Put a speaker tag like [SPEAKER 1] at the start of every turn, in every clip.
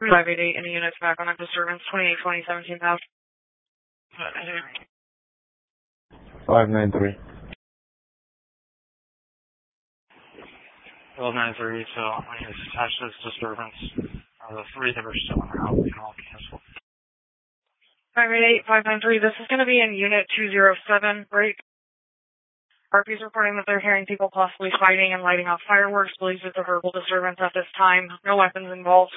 [SPEAKER 1] 588 in the units back on a disturbance, 2820 17,000.
[SPEAKER 2] 593.
[SPEAKER 3] 1293, so it's attached to this disturbance. The three that are still in the house can all cancel.
[SPEAKER 1] 588 593, this is going to be in unit 207, break. RP's reporting that they're hearing people possibly fighting and lighting off fireworks. Believes it's a verbal disturbance at this time. No weapons involved.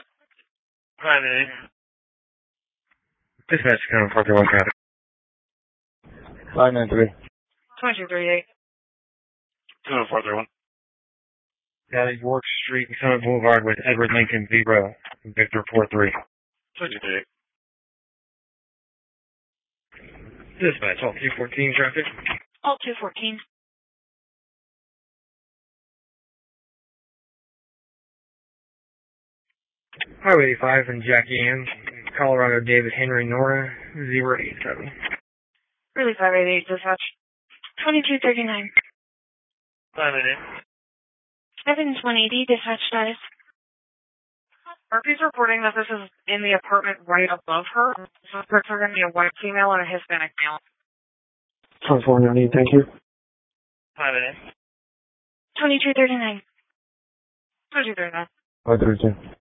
[SPEAKER 3] 588. Dispatch coming 431 traffic.
[SPEAKER 2] 593.
[SPEAKER 1] 2238.
[SPEAKER 3] 20431. Got a York Street and Summit Boulevard with Edward Lincoln Zebra, Victor 43. 2238. Dispatch, all 214 traffic.
[SPEAKER 1] All 214.
[SPEAKER 3] Highway 85 and Jackie Ann, Colorado David Henry Nora, 087.
[SPEAKER 1] Really 588, dispatch. 2239.
[SPEAKER 3] 588.
[SPEAKER 1] Evans 180, dispatch status. RP's reporting that this is in the apartment right above her. Suspects are going to be a white female and a Hispanic male.
[SPEAKER 2] 141 thank you.
[SPEAKER 3] 588.
[SPEAKER 1] 2239. 2239.
[SPEAKER 2] 532.